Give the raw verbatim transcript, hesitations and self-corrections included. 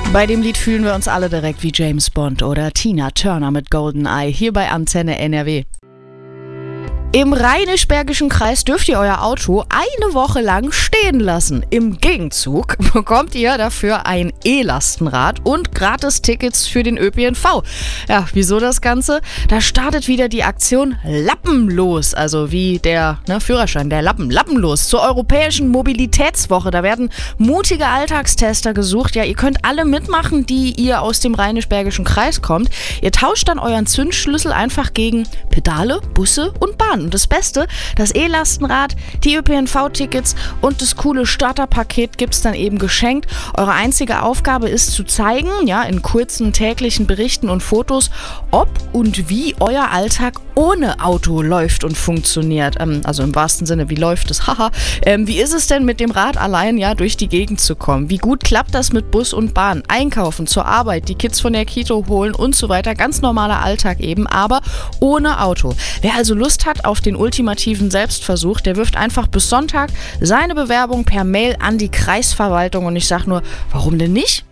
Bei dem Lied fühlen wir uns alle direkt wie James Bond oder Tina Turner mit GoldenEye hier bei Antenne N R W. Im Rheinisch-Bergischen Kreis dürft ihr euer Auto eine Woche lang stehen lassen. Im Gegenzug bekommt ihr dafür ein E-Lastenrad und Gratis-Tickets für den Ö P N V. Ja, wieso das Ganze? Da startet wieder die Aktion Lappenlos, also wie der ne, Führerschein, der Lappen, Lappenlos zur Europäischen Mobilitätswoche. Da werden mutige Alltagstester gesucht. Ja, ihr könnt alle mitmachen, die ihr aus dem Rheinisch-Bergischen Kreis kommt. Ihr tauscht dann euren Zündschlüssel einfach gegen Pedale, Busse und Bahnen. Und das Beste, das E-Lastenrad, die Ö P N V-Tickets und das coole Starterpaket gibt es dann eben geschenkt. Eure einzige Aufgabe ist zu zeigen, ja, in kurzen täglichen Berichten und Fotos, ob und wie euer Alltag ohne Auto läuft und funktioniert. Ähm, also im wahrsten Sinne, wie läuft es? Haha. ähm, wie ist es denn mit dem Rad allein, ja, durch die Gegend zu kommen? Wie gut klappt das mit Bus und Bahn? Einkaufen, zur Arbeit, die Kids von der Kita holen und so weiter. Ganz normaler Alltag eben, aber ohne Auto. Wer also Lust hat auf den ultimativen Selbstversuch, der wirft einfach bis Sonntag seine Bewerbung per Mail an die Kreisverwaltung und ich sag nur, warum denn nicht?